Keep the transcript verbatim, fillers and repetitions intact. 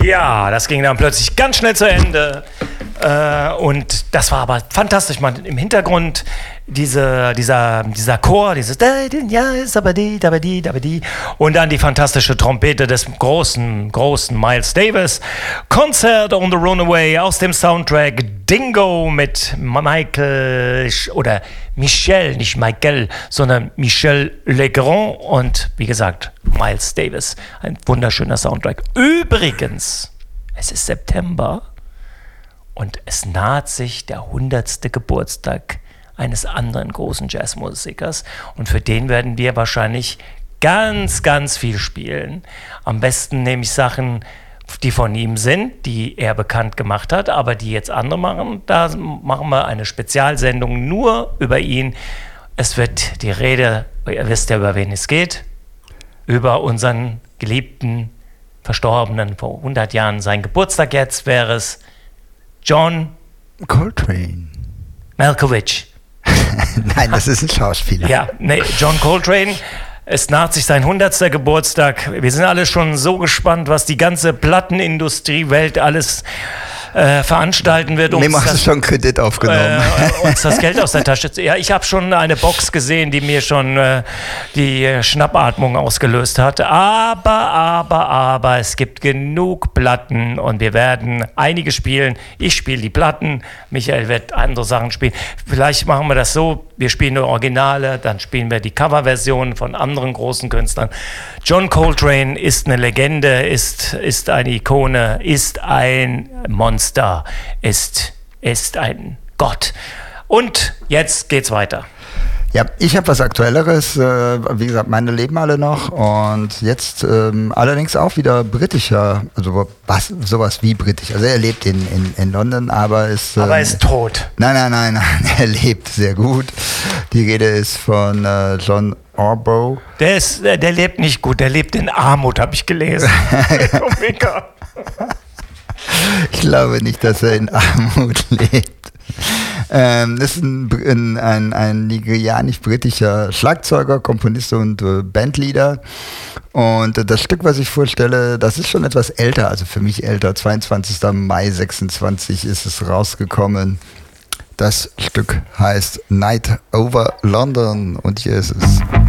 Ja, das ging dann plötzlich ganz schnell zu Ende. Äh, und das war aber fantastisch. Man, im Hintergrund diese, dieser, dieser Chor, dieses ja, ist aber die, aber die, aber die. Und dann die fantastische Trompete des großen, großen Miles Davis. Concert on the Runaway aus dem Soundtrack Dingo mit Michael oder Michel, nicht Michael, sondern Michel Legrand und wie gesagt Miles Davis. Ein wunderschöner Soundtrack. Übrigens, es ist September und es naht sich der hundertste Geburtstag eines anderen großen Jazzmusikers und für den werden wir wahrscheinlich ganz, ganz viel spielen. Am besten nehme ich Sachen, die von ihm sind, die er bekannt gemacht hat, aber die jetzt andere machen. Da machen wir eine Spezialsendung nur über ihn. Es wird die Rede, ihr wisst ja, über wen es geht, über unseren geliebten, verstorbenen, vor hundert Jahren, sein Geburtstag jetzt wäre es John Coltrane. Malkovich. Nein, das ist ein Schauspieler. Ja, nee, John Coltrane. Es naht sich sein hundertster Geburtstag. Wir sind alle schon so gespannt, was die ganze Plattenindustrie-Welt alles äh, veranstalten wird. Memo, hast du schon Kredit aufgenommen? Äh, uns das Geld aus der Tasche zu... Ja, ich habe schon eine Box gesehen, die mir schon äh, die Schnappatmung ausgelöst hat. Aber, aber, aber, es gibt genug Platten und wir werden einige spielen. Ich spiele die Platten, Michael wird andere Sachen spielen. Vielleicht machen wir das so, wir spielen nur Originale, dann spielen wir die Coverversionen von anderen großen Künstlern. John Coltrane ist eine Legende, ist, ist eine Ikone, ist ein Monster, ist, ist ein Gott. Und jetzt geht's weiter. Ja, ich habe was Aktuelleres. Äh, wie gesagt, meine leben alle noch. Und jetzt ähm, allerdings auch wieder britischer, also was, sowas wie britisch. Also er lebt in, in, in London, aber ist... Aber er ähm, ist tot. Nein, nein, nein, nein, er lebt sehr gut. Die Rede ist von äh, John Orbo. Der, ist, der, der lebt nicht gut, der lebt in Armut, habe ich gelesen. Ich glaube nicht, dass er in Armut lebt. Ähm, das ist ein, ein, ein, ein nigerianisch-britischer Schlagzeuger, Komponist und äh, Bandleader. Und äh, das Stück, was ich vorstelle, das ist schon etwas älter, also für mich älter. zweiundzwanzigster Mai sechsundzwanzig ist es rausgekommen. Das Stück heißt Night Over London und hier ist es.